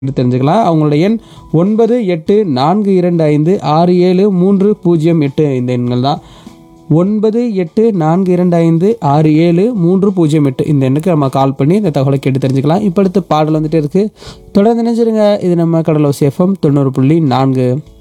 தெரிஞ்சுக்கலாம். அவங்களோட எண் 9842567308 இந்த எண்கள் தான். 9842567308 இந்த எண்ணுக்கு நம்ம கால் பண்ணி இந்த தகவலை கேட்டு தெரிஞ்சுக்கலாம். இப்போ அடுத்து பாடல் வந்துட்டு இருக்கு. தொடர்ந்து நினைச்சிருங்க. இது நம்ம கடலோசை FM 90.4.